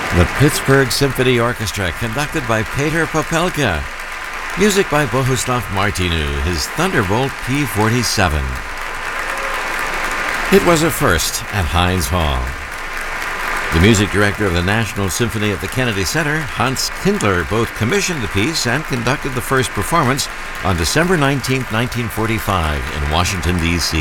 The Pittsburgh Symphony Orchestra, conducted by Peter Popelka. Music by Bohuslav Martinu, his Thunderbolt P-47. It was a first at Heinz Hall. The music director of the National Symphony at the Kennedy Center, Hans Kindler, both commissioned the piece and conducted the first performance on December 19, 1945 in Washington, D.C.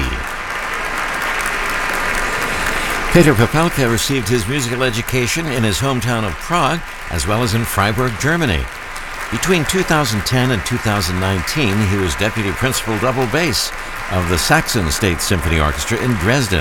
Peter Popelka received his musical education in his hometown of Prague, as well as in Freiburg, Germany. Between 2010 and 2019, he was deputy principal double bass of the Saxon State Symphony Orchestra in Dresden.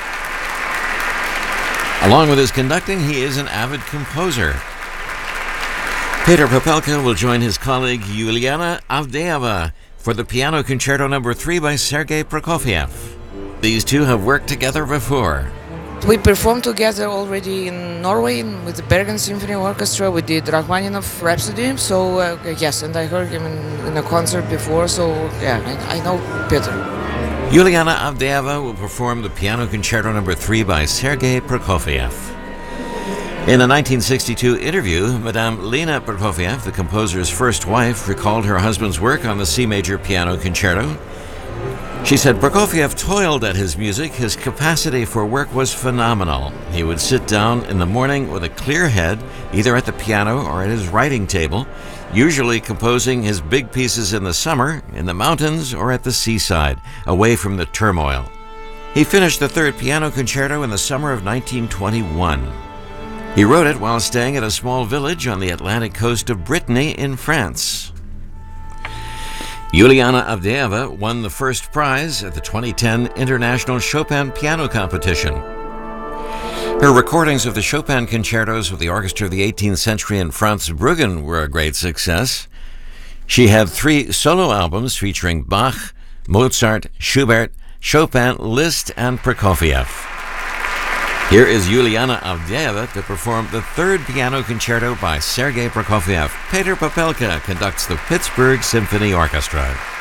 Along with his conducting, he is an avid composer. Peter Popelka will join his colleague Yuliana Avdeeva for the Piano Concerto No. 3 by Sergei Prokofiev. These two have worked together before. We performed together already in Norway with the Bergen Symphony Orchestra. We did Rachmaninoff Rhapsody, so yes, and I heard him in a concert before, so yeah, I know Peter. Yuliana Avdeeva will perform the Piano Concerto No. 3 by Sergei Prokofiev. In a 1962 interview, Madame Lena Prokofiev, the composer's first wife, recalled her husband's work on the C major Piano Concerto. She said Prokofiev toiled at his music. His capacity for work was phenomenal. He would sit down in the morning with a clear head, either at the piano or at his writing table, usually composing his big pieces in the summer, in the mountains, or at the seaside, away from the turmoil. He finished the third piano concerto in the summer of 1921. He wrote it while staying at a small village on the Atlantic coast of Brittany in France. Yuliana Avdeeva won the first prize at the 2010 International Chopin Piano Competition. Her recordings of the Chopin concertos with the orchestra of the 18th century in Franz Bruggen were a great success. She had 3 solo albums featuring Bach, Mozart, Schubert, Chopin, Liszt, and Prokofiev. Here is Yuliana Avdeeva to perform the third piano concerto by Sergei Prokofiev. Peter Popelka conducts the Pittsburgh Symphony Orchestra.